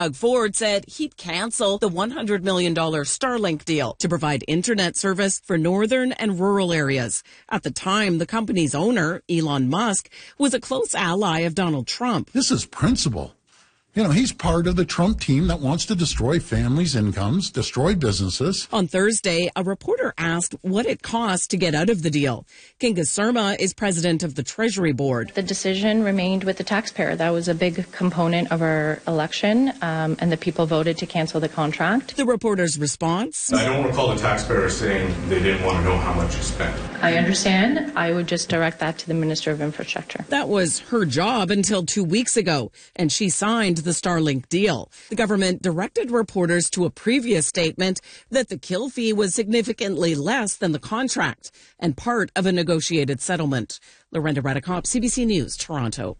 Doug Ford said he'd cancel the $100 million Starlink deal to provide internet service for northern and rural areas. At the time, the company's owner, Elon Musk, was a close ally of Donald Trump. This is principle. You know, he's part of the Trump team that wants to destroy families' incomes, destroy businesses. On Thursday, a reporter asked what it cost to get out of the deal. Kinga Surma is president of the Treasury Board. The decision remained with the taxpayer. That was a big component of our election, and the people voted to cancel the contract. The reporter's response? I don't recall the taxpayer saying they didn't want to know how much you spent. I understand. I would just direct that to the Minister of Infrastructure. That was her job until 2 weeks ago, and she signed the Starlink deal. The government directed reporters to a previous statement that the kill fee was significantly less than the contract and part of a negotiated settlement. Lorenda Redekop, CBC News, Toronto.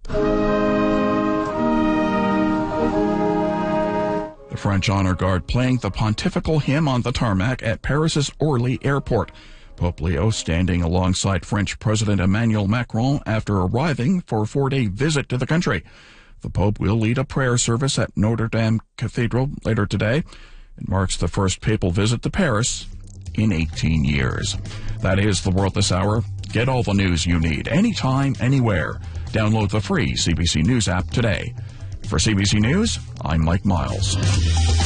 The French honor guard playing the pontifical hymn on the tarmac at Paris's Orly Airport. Pope Leo standing alongside French President Emmanuel Macron after arriving for a 4-day visit to the country. The Pope will lead a prayer service at Notre Dame Cathedral later today. It marks the first papal visit to Paris in 18 years. That is the world this hour. Get all the news you need, anytime, anywhere. Download the free CBC News app today. For CBC News, I'm Mike Miles.